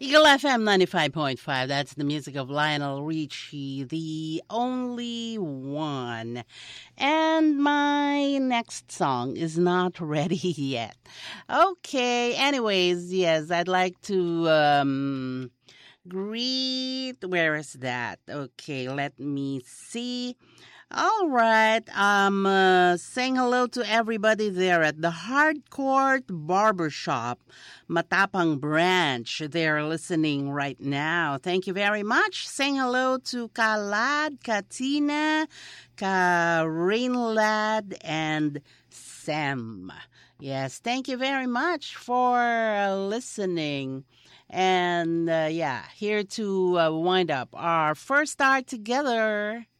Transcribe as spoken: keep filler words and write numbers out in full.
Eagle F M ninety-five point five. That's the music of Lionel Richie, the only one. And my next song is not ready yet. Okay, anyways, yes, I'd like to um, greet. Where is that? Okay, let me see. All right. Um, uh, saying hello to everybody there at the Hardcourt Barbershop, Matapang Branch. They're listening right now. Thank you very much. Saying hello to Kalad, Katina, Ka Rainlad, and Sam. Yes, thank you very much for uh, listening. And uh, yeah, here to uh, wind up our first hour together.